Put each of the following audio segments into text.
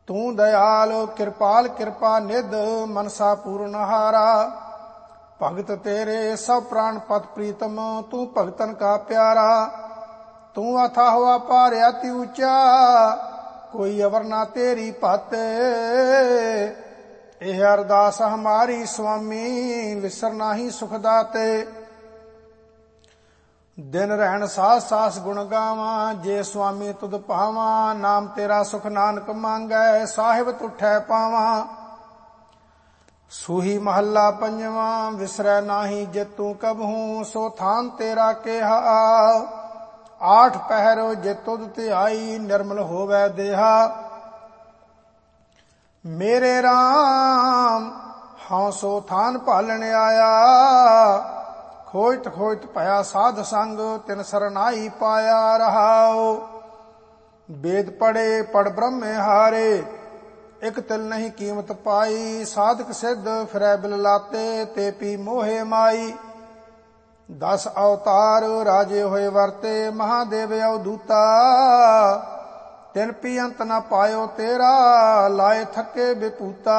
ਤੂੰ ਦਇਆਲ ਕਿਰਪਾਲ ਕਿਰਪਾ ਨਿਧ ਮਨਸਾ ਪੂਰਨਹਾਰਾ। ਭਗਤ ਤੇਰੇ ਸਭ ਪ੍ਰਾਣ ਪਤ ਪ੍ਰੀਤਮ ਤੂੰ ਭਗਤਨ ਕਾ ਪਿਆਰਾ। ਤੂੰ ਅਥਾਹ ਅਪਾਰ ਅਤਿ ਉੱਚਾ ਕੋਈ ਅਵਰ ਨਾ ਤੇਰੀ ਭਤ। ਇਹ ਅਰਦਾਸ ਹਮਾਰੀ ਸੁਆਮੀ ਵਿਸਰ ਨਾਹੀ ਸੁਖ ਦਾਤੇ। ਦਿਨ ਰਹਿਣ ਸਾਸ ਸਾਸ ਗੁਣ ਗਾਵਾਂ ਜੇ ਸੁਆਮੀ ਤੁਧ ਭਾਵਾਂ। ਨਾਮ ਤੇਰਾ ਸੁਖ ਨਾਨਕ ਮੰਗੈ ਸਾਹਿਬ ਤੁਠੈ ਪਾਵਾਂ। ਸੂਹੀ ਮਹੱਲਾ ਪੰਜਵਾਂ ਵਿਸਰੈ ਨਾਹੀ ਜੇਤੂ ਕਬਹੂ ਸੋ ਥਾਨ ਤੇਰਾ ਕਿਹਾ। ਆਠ ਪਹਿਰ ਜੇ ਤੁਧ ਧਿਆਈ ਨਿਰਮਲ ਹੋਵੈ ਦੇਹਾ। ਮੇਰੇ RAM ਹਉ ਸੋ ਥਾਨ ਭਾਲਣ ਆਇਆ। ਖੋਜਤ ਖੋਜਤ ਭਇਆ ਸਾਧ ਸੰਗ ਤਿਨ ਸਰਨਾਈ ਪਾਇਆ ਰਹਾਉ। ਵੇਦ ਪੜੇ ਪੜ ਬ੍ਰਹਮੇ ਹਾਰੇ ਇਕ ਤਿਲ ਨਹੀਂ ਕੀਮਤ ਪਾਈ। ਸਾਧਕ ਸਿੱਧ ਫਿਰੈ ਬਿਲ ਲਾਤੇ ਤੇ ਪੀ ਮੋਹੇ ਮਾਈ। 10 ਅਵਤਾਰ ਰਾਜੇ ਹੋਏ ਵਰਤੇ ਮਹਾਦੇਵ ਅਵਧੂਤਾ। ਤਿਨ ਪੀ ਅੰਤ ਨਾ ਪਾਇਓ ਤੇਰਾ ਲਾਏ ਥੱਕੇ ਬਿਪੂਤਾ।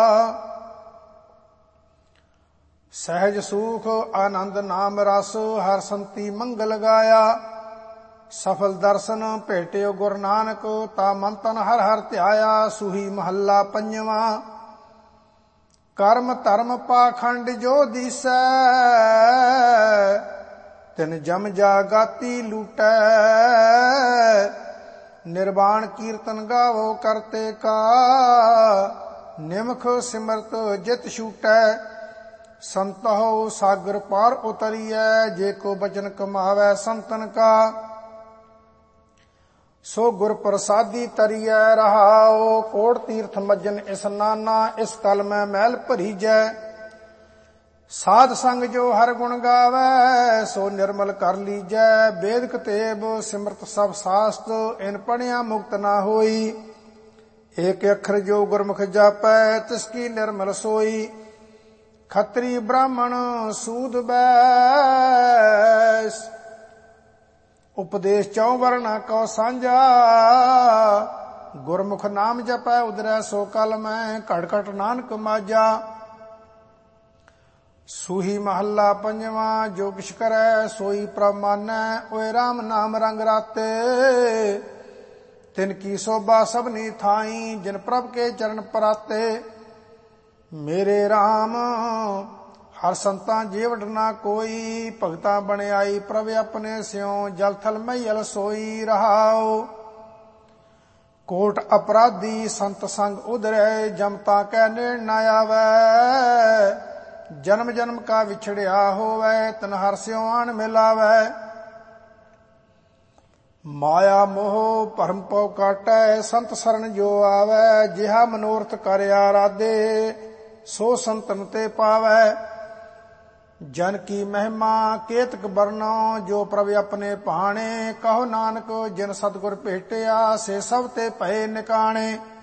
ਸਹਿਜ ਸੂਖ ਆਨੰਦ ਨਾਮ ਰਸ ਹਰ ਸੰਤੀ ਮੰਗਲ ਗਾਇਆ। ਸਫਲ ਦਰਸ਼ਨ ਭੇਟਿਓ ਗੁਰ ਨਾਨਕ ਤਾ ਮਨ ਤਨ ਹਰ ਹਰ ਧਿਆਇਆ। ਸੂਹੀ ਮਹੱਲਾ ਪੰਜਵਾਂ ਕਰਮ ਧਰਮ ਪਾਖੰਡ ਜੋ ਦੀਸੈ। ਤਿਨ ਜਮ ਜਾਗਾਤੀ ਲੂਟੈ। ਨਿਰਵਾਣ ਕੀਰਤਨ ਗਾਵੋ ਕਰਤੇ ਕਾ। ਨਿਮਖ ਸਿਮਰਤ ਜਿਤ ਛੂਟੈ। ਸੰਤਹੁ ਸਾਗਰ ਪਾਰ ਉਤਰੀਐ ਜੇ ਕੋ ਬਚਨ ਕਮਾਵੈ ਸੰਤਨ ਕਾ। ਸੋ ਗੁਰ ਪ੍ਰਸਾਦੀ ਤਰੀਐ ਰਹਾਉ। ਕੋਟ ਤੀਰਥ ਮੱਜਨ ਇਸਨਾਨਾ ਇਸ ਕਲ ਮੈਂ ਮੈਲ ਭਰੀਜੈ। ਸਾਧ ਸੰਗ ਜੋ ਹਰ ਗੁਣ ਗਾਵੈ ਸੋ ਨਿਰਮਲ ਕਰ ਲੀਜੈ। ਵੇਦ ਕਤੇਬ ਸਿਮਰਤ ਸਭ ਸਾਸਤ ਇਨ ਪੜਿਆ ਮੁਕਤ ਨਾ ਹੋਈ। ਏਕ ਅੱਖਰ ਜੋ ਗੁਰਮੁਖ ਜਾਪੈ ਤਿਸ ਕੀ ਨਿਰਮਲ ਸੋਈ। ਖੱਤਰੀ ਬ੍ਰਾਹਮਣ ਸੂਦ ਬੈਸ ਉਪਦੇਸ਼ ਚੌ ਵਰਨਾ ਕਉ ਸਾਂਝਾ। ਗੁਰਮੁਖ ਨਾਮ ਜਪੈ ਉਦਰੈ ਸੋ ਕਲ ਮੈਂ ਘੜ ਘੜ ਨਾਨਕ ਮਾਝਾ। ਸੂਹੀ ਮਹੱਲਾ ਪੰਜਵਾਂ ਜੋ ਕਿਛ ਕਰੈ ਸੋਈ ਪ੍ਰਭ ਮਾਨੈ। ਓਏ RAM ਨਾਮ ਰੰਗ ਰਾਤੇ ਤਿਨ ਕੀ ਸੋਭਾ ਸਭਨੀ ਥਾਈ। ਜਿਨ ਪ੍ਰਭ ਕੇ ਚਰਨ ਪਰਾਤੇ। ਮੇਰੇ RAM ਹਰ ਸੰਤਾਂ ਜੀਵਟ ਨਾ ਕੋਈ। ਭਗਤਾਂ ਬਣਾਈ ਪ੍ਰਭ ਆਪਣੇ ਸਿਉ ਜਲ ਥਲ ਮਈਲ ਸੋਈ ਰਹਾਉ। ਕੋਟ ਅਪਰਾਧੀ ਸੰਤ ਸੰਗ ਉਧਰੈ ਜਮਤਾ ਕੈ ਨੇੜ ਨਾ ਆਵੈ। ਜਨਮ ਜਨਮ ਕਾ ਵਿਛੜਿਆ ਹੋਵੈ ਤਨ ਹਰ ਸਿਉ ਆਣ ਮਿਲਾਵੈ। ਮਾਇਆ ਮੋਹ ਭਰਮ ਪਉ ਕਾਟੈ ਸੰਤ ਸਰਣ ਜੋ ਆਵੈ। ਜਿਹਾ ਮਨੋਰਥ ਕਰ ਆਰਾਧੇ ਸੋ ਸੰਤਨ ਤੇ ਪਾਵੈ। ਜਨ ਕੀ ਮਹਿਮਾ ਕੇਤਕ ਬਰਨੋ ਜੋ ਪ੍ਰਭ ਆਪਣੇ ਭਾਣੇ। ਕਹੋ ਨਾਨਕ ਜਿਨ ਸਤਿਗੁਰ ਭੇਟਿਆ ਸੇ ਸਭ ਤੇ ਭਏ ਨਿਕਾਣੇ।